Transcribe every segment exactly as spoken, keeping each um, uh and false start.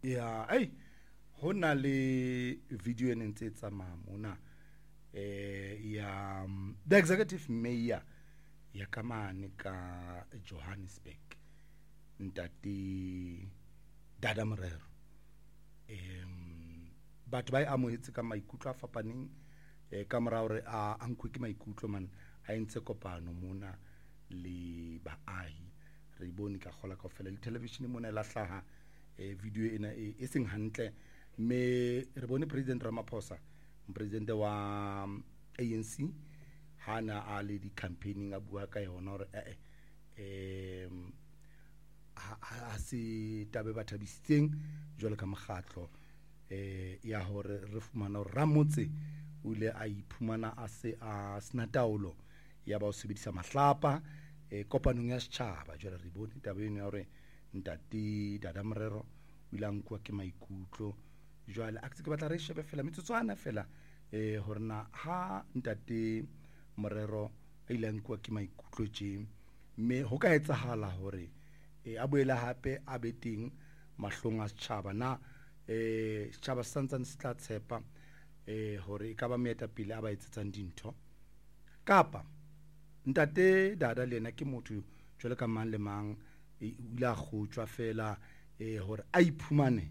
ya ai ho na le video e ntse tsamaya mona eh ya the executive mayor ya kamane ka Johannesburg ntati Dada Morero em batho ba amohetse ka maikutlo a fapaneng eh ka mora hore a ankwe ke maikutlo man a entse kopano mona le baahi re bone ka gola ka fela le television mona la hlaha eh video ena e seng hantle me re bone president Ramaphosa president wa A N C hana a le di campaigning a bua ka yona hore eh eh ha se tabe ba thabisitseng jwale ka mokgatlo eh ya hore re fumana hore Ramotse o ile a iphumana a se a sna taolo ya ba o sebedisa mahlapa e kopanong ya setjhaba jwale re bone tabeng ya hore ntati Dada Morero o ile a nkwa ke maikutlo jwale a ke batla re shebe fela metsotswana fela eh hore na ha ntate Morero a ile a nkwa ke maikutlo tje me ho ka etsahala hore e a boela hape a beteng mahlong a setjhaba na eh setjhaba santsa se tla tshepa eh hore ka ba meeta pele a ba etsetsang dintho kapa ntate Dada le ena ke motho jwale ka mang le mang e ula khotswa fela eh hore a iphumane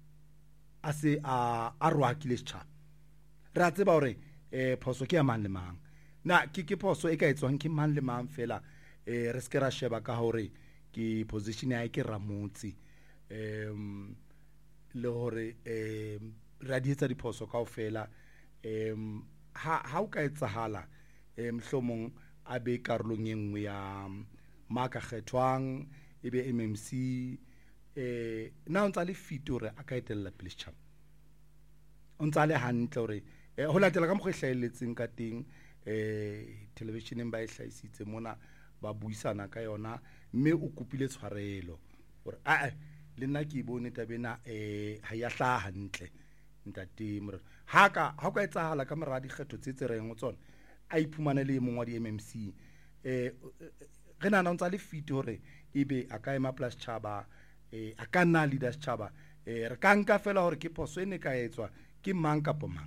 a se a a rwakile setjhaba ra tseba hore eh phoso ke ya mang le mang na ke ke phoso e ka etswang ke mang le mang fela eh re skera sheba ka hore ke position ya ke Ramotse em le hore em ra di etsa diphoso kaofela em ha ha o ka etsahala em hlomong a be karolong e nngwe ya maka kgethwang e be M M C eh na o ntsa le fito re a ka etella pele setjhaba o ntsa le hantle hore ho latela ka mokgwehleletseng ka teng eh televisioneng ba e hlaisitse mona ba buisana ka yona mme o kupile tshwarelo hore a le nna ke bone tabena eh ha ya hla hantle ntate Morero ha ka ha ka etsahala ka mora dikgetho tse tsereng o tsona a iphumana le mongwa di M M C eh re nana o ntsa le fiti hore ebe a ka ema plus chaba eh a ka nna leader chaba eh re ka nka fela hore ke phoso ene ka etswa ke mang ka pomang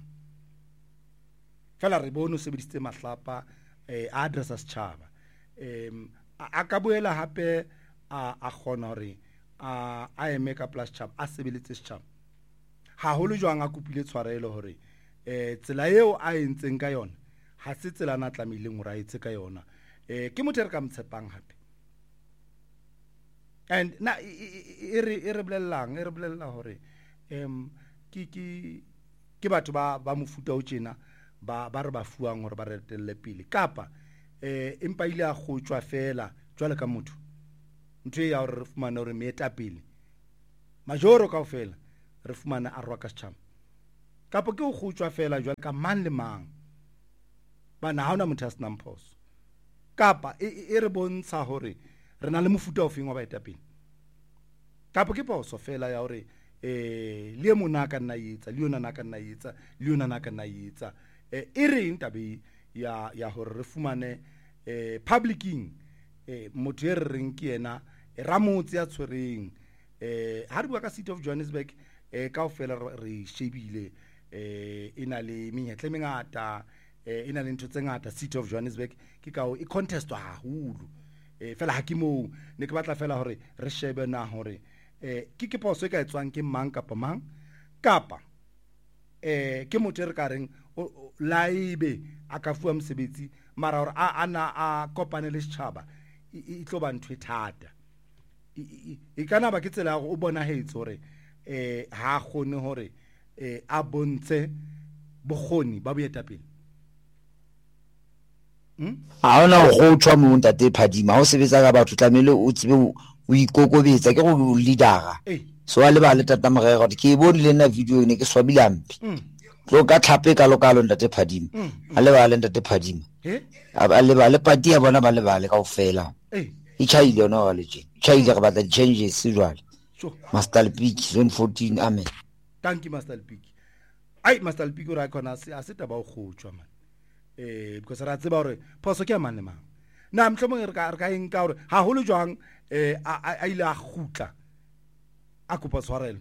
fela re bone o sebedisitse mahlapa eh addressa setjhaba em a ka boela hape a a khona hore a a eme ka plus chaba a sebeletse setjhaba ha holo jwang a kupile tshwarelo hore eh tsela eo a entseng ka yona ha se tsela na tlamileng o raetse ka yona eh ke motho re ka mtshepang hape and na e re e re blellang e re blella hore em ki ki ke batho ba ba mofuta o tjena ba ba re ba fuang hore ba re telle pele kapa eh empa ile a khotswa fela jwale ka motho ntwe ya hore re fumana hore meeta pele majoro kaofela re fumana a rwa ka setjhaba kapa ke o khotswa fela jwale ka mang le mang bana ha ona motho a senang phoso kapa e re bontsha hore re na le mofuta ofeng wa baeta pele kapa ke phoso fela ya hore eh le mona ka nna yetsa le yona na ka nna yetsa le yona na ka nna yetsa eh e re ntabe ya ya hore re fumane eh publicing eh motho e re reng ke yena Ramotse ya tshwereng eh ha re bua ka City of Johannesburg eh kaofela re shebile eh ina le menyetla mengata eh ina le ntho tse ngata City of Johannesburg ke ka o e contestwa haholo eh fela ha ke mo ne ke batla fela hore re shebe na hore eh ke ke poso e ka etswang ke mang kapa mang kapa eh ke motho re ka reng laibe a ka fuwa mosebetsi mara hore a ana a kopane le setjhaba e tlo ba ntwe thata e kana ba ke tsela go bona hetso hore eh ha gone hore eh a bontshe bogoni ba boeta pele ha ona go tswa mo ntate Phadima ho sebetsa ka batho tlamele o tsebe o ikokobetsa ke go leadera so a le ba le Tata Morero ke bone le na video ne ke swabile ampi tlo ka tlhape ka lokalo ntate Phadima a le ba le ntate Phadima a le ba le party ya bona ba le ba le kaofela e chaile ona wa le tje chaile re batla changes jwale Master Peak zone fourteen amen thank you Master Peak ai Master Peak o ra khona a se taba o khotswa man eh because ra tseba hore phoso ke ya mang le mang na mhlomong re ka re ka enka hore ha holo jwang eh a ile a khutla a kopa tshwarelo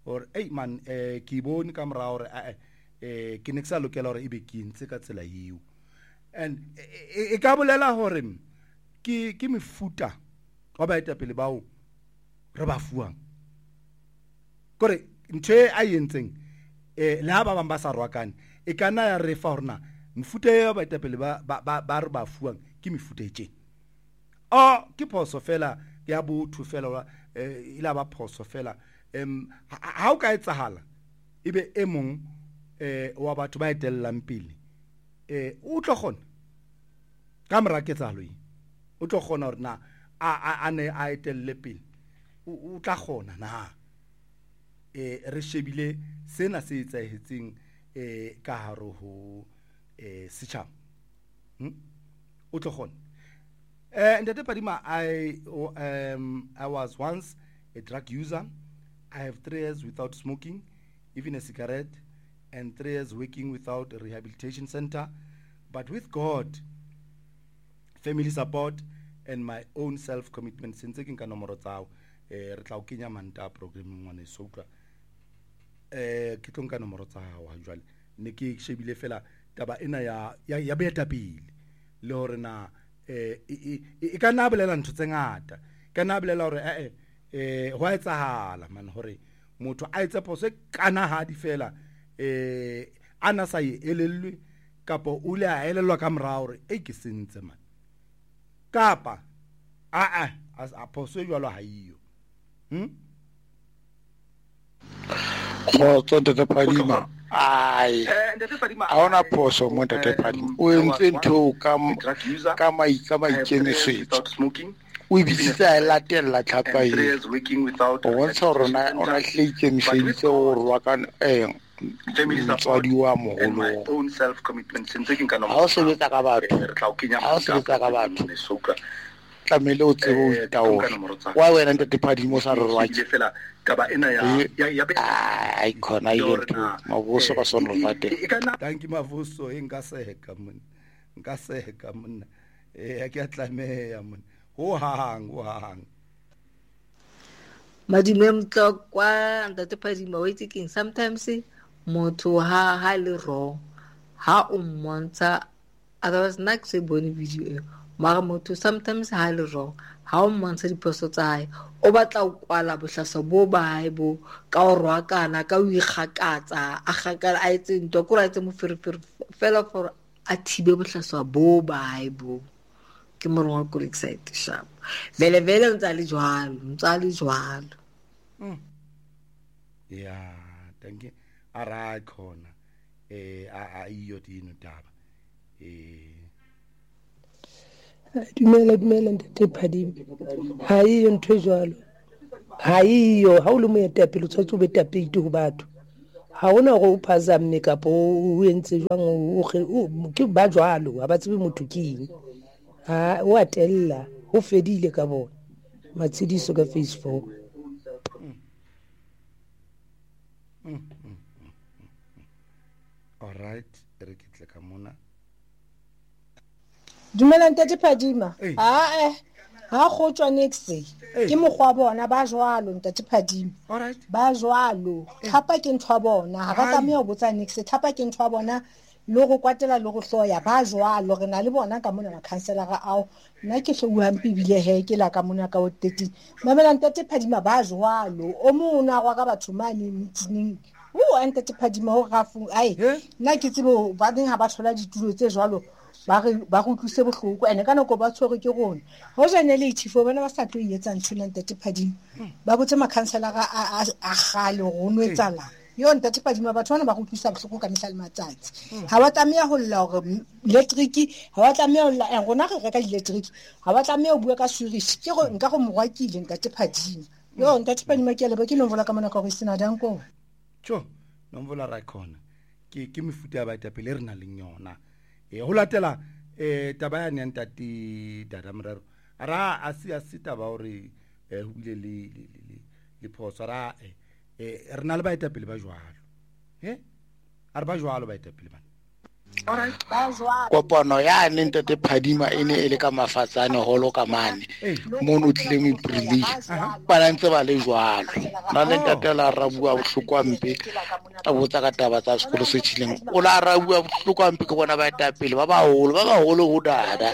or hey man eh ke bone ka mora hore a eh ke ne ke sa lokela hore e be ke ntse ka tsela eo and e ka bolela hore ke ke mefuta wa baetapele bao re ba fuang kore ntwe a yentseng eh le ha ba bang ba sa rwakane e kana ya re fa horna mefuta ya baetapele ba ba ba re ba fuang ke mefuta e tjena o ke phoso fela ya botho fela eh ila ba phoso fela em ha o ka etsahala ebe e mong eh wa batho ba etellang pele eh o tlo gona ka mora ke tsalo e o tlo gona hore na a a ne a etelle pele o tla gona na eh re shebile sena se etsahetseng eh ka haro ho eh setjhaba hm o tlo gona eh Ntate Padima I um I was once a drug user. I have three years without smoking even a cigarette and three years working without a rehabilitation center, but with God, family support and my own self commitment since ke nka nomoro tsaao eh re tla o kenya manta programming ngwane soka eh ke tlo nka nomoro tsaao ha jwale ne ke shebile fela taba ena ya ya beta pele le hore na eh e ka na bolela ntho tse ngata ka na bolela hore eh eh ho etsahala man hore motho a etsa pose kana ha di fela eh ana sa e elellwe kapo o le a elellwa ka morao hore e ke sentse man kapa a a a pose jwalo ha iyo hm go tsonto te Padima ai a ona phoso mo Ntate Padima o entse ntho ka ka mai ka mai kenisetso o ibitse a latella tlhapa e o bontsha rona ona hle ikemiseditse o rwa ka eh motswadi wa mogolo ha o sebetsa ka batho ha o sebetsa ka batho tlamele o tsebe o itaola wa wena Ntate Padima sa re rwa ke taba ena ya ya ai khona ile ntho mavuso ba sona fate thank you mavuso e nka seka mona nka seka mona eh ke atlameya mona ho hang ho hang madime mtlo kwa Ntate Padima wa itseng sometimes motho ha ha le ro ha o mmontsha otherwise next bone video mara motho sometimes ha le ro ha o mmontsha diposo tsa hae o batla o kwala bohlaso bo bae bo ka o rwakana ka o ikgakatsa a gakala a etse ntwa ko ra etse mo ferefere fela for a thibe bohlaso bo bae bo ke mo rwa ko excited sharp vele vele ntsa le jwalo ntsa le jwalo mm yeah thank you ara khona eh a iyo dino taba eh dumela dumela Ntate Padima ha iyo ntho jwalo ha iyo ha o le moetapele o tshotse o be tapete ho batho ha ona go o phazame ka po o entse jwang o ke ba jwalo ha ba tsebe motho keng ha o atella ho fedile ka bona matsidiso ka Facebook all right re kitle ka mona dumela Ntate Padima ha eh ha go tswa next ke mogwa bona ba jwalo Ntate Padima all right ba jwalo thapa ke ntwa bona ha ba tsamaya go botsa next thapa ke ntwa bona lo go kwatela lo go hloya ba jwalo re na le bona ka mona ma counselor ao nna ke hlo bua mpibile he ke la ka mona ka o thirty mamela Ntate Padima ba jwalo o mona gwa ka batho mane meeting o Ntate Padima ho gafu ai nna ke tsebo ba ding ha ba thola ditulo tse jwalo ba re ba go tluse bohloko ene kana go ba tshwere ke rona ho jane le ithifo bana ba sa tlo yetsa ntshona Ntate Padima ba botse ma counselor a a gale go no etsala yo Ntate Padima batho bana ba go tlusa bohloko ka misal matsatsi ha ba tlameya ho lla gore electric ha ba tlameya ho lla rona re reka electric ha ba tlameya ho bua ka swirish ke go nka go morwakile Ntate Padima yo Ntate Padima ke le ba ke lo vola ka mona ka go sina danko tjo no vola ra khona ke ke mefuta ya baetapele re na le yona e ho latela eh taba ya Ntate Dada Morero ara a se a sita ba hore eh ho bile le le phoso ra eh re na le baetapele ba jwalo he a re ba jwalo baetapele bana kopano yane ntate Phadima e ne e le ka mafatsane holo ka mane mono tlile mo privilege bana ntse ba le jwalo na le ntate la rabua bohlokwampe a botsa ka taba tsa sekolo se tshileng o la rabua bohlokwampe ke bona ba eta pele ba ba holo ba ba holo ho dada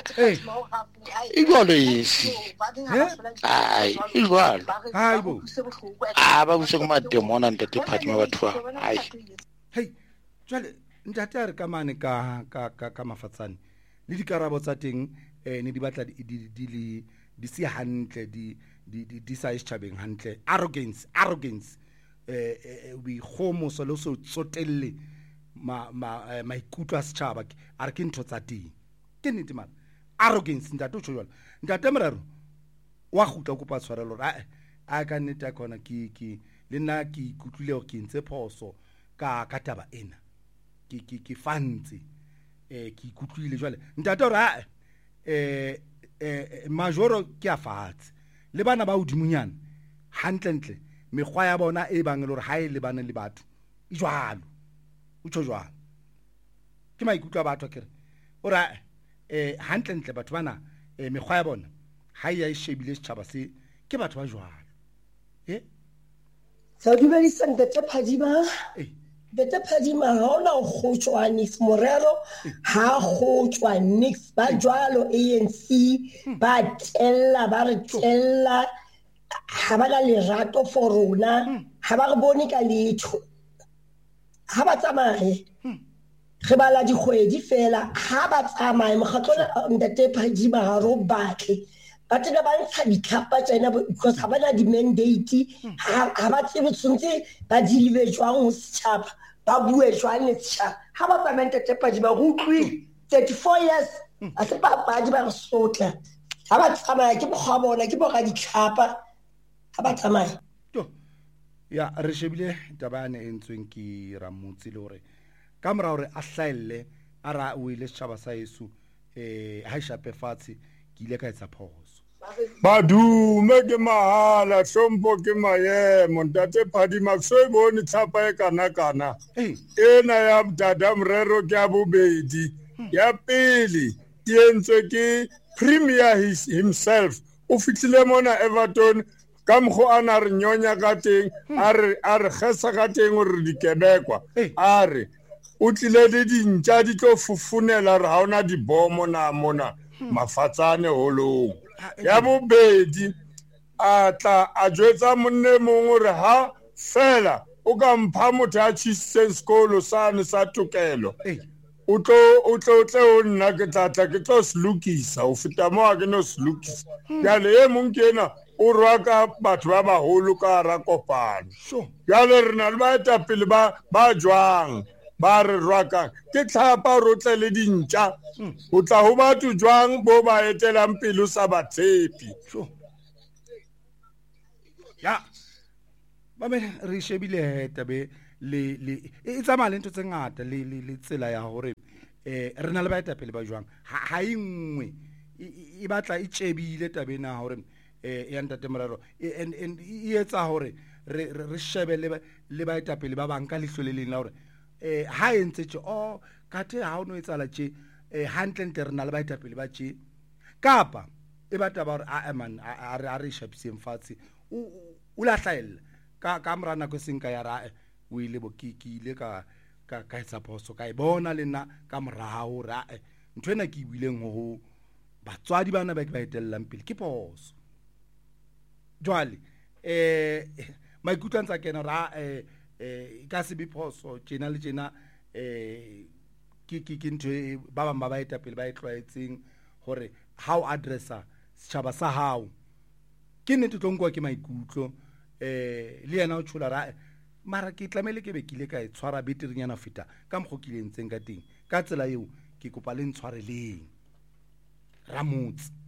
e jwalo esi ai e jwalo hai bo a ba buse go mademona ntate Phadima batho ai hey jwale ntate a re ka mane ka ka ka ka mafatsane le dikarabo tsa teng eh ne di batla di di di di si hantle di di di sa itchabeng hantle arrogance arrogance eh we khomo so lo so tsotelle ma ma maikutlo a setšhaba a re ke ntho tsa teng ke nnete mara arrogance ntate o tshwala ntate moraro wa gutla go pa tshwarelo a a ka nnete a kona ke ke le nna ke ikutlile go ke ntse phoso ka ka taba ena ke ke ke fantse eh ke ikutlwile jwale ntate ora eh eh majoro ke a fatse le bana ba udimunyana hantle ntle megwa ya bona e bang le hore ha e le bana le batho e jwalo o tsho jwalo ke maikutlo a batho kere ora eh hantle ntle batho bana eh megwa ya bona ha ya e shebile setšhaba se ke batho ba jwalo eh sa dumedisa ntate Phadima eh Bete Phadima ha ona go tswa Nix Morero ha go tswa Nix ba jwalo A N C ba tella ba re tella ha ba le rato for rona ha ba re bone ka letho ha ba tsamaye re bala di kgwedi fela ha ba tsamaye mokgatlo ntate Phadima ha ro batle ba tena ba ntsha ditlhapa tsena because ha bana di mandate ha ba tsebe tsontse ba di libe jwang ho setšhaba ba bue jwang le setšhaba ha ba tsamaya ntate Phadima go utlwile thirty-four years a se ba ba di ba re sotla ha ba tsamaya ke bogwa bona ke boga ditlhapa ha ba tsamaya to ya re shebile tabane e ntsweng ke ramutsi le hore ka mora hore a hlaelle a ra o ile setšhaba sa Yesu eh ha ishape fatsi ke ile ka etsa phoso Badume ke mahala hlompo ke maemo ntate Phadima so e bone tshapa e kana kana ena ya dada Morero ke ya bobedi ya pele ke entswe ke premier himself o fitlile mona Everton ka mgo ana re nyonya ka teng a re a re gesa ka teng re dikebekwa a re o tlile le dintja di tlo fufunela re ha ona dibomo na mona mafatsane holong ya bobedi a tla a jwetsa monne mongwe re ha fela o ka mpha motho a tshitseng sekolo sane sa tokelo o tlo o tlo tle o nna ke tla tla ke tlo se lokisa o feta mo a ke no se lokisa ya le e mong kena o rwa ka batho ba baholo ka ra kopana ya le rena le ba eta pele ba ba jwang ba re rwaka ke tlhapa rotle le dintja o tla ho batho jwang bo ba etelang pelo sa batshepi ya ba me re shebile tabe le le e tsamaya le ntho tse ngata le le tsela ya hore eh re na le ba eta pele ba jwang ha ingwe e batla e tshebile tabena hore eh ya ntate Morero and and e etsa hore re re shebe le ba eta pele ba bang ka lehlo le leng la hore eh ha entse tse o ka the ha o no etsala tse eh hantle ntle re na le ba eta pele ba tse kapa e batla ba re a man a re a re shapseng fatshe o la hlaela ka ka morana go senka ya ra o ile bo kikile ka ka ka etsa phoso ka e bona le nna ka morao ra ntwena ke buileng ho batswadi bana ba ke ba etellang pele ke phoso jwale eh maikutlo ntsa kena ra eh eh ka se bi phoso tjena le tjena eh ke ke ke ntwe ba ba ba eta pele ba etloetseng hore how addressa setjhaba sa hao ke nnete tlongwa ke maikutlo eh le yena o tshula ra mara ke tlamele ke be kile ka e tshwara beterinyana feta ka mkhokileng tseng ka teng ka tsela eo ke kopa le ntshwareleng ramutsi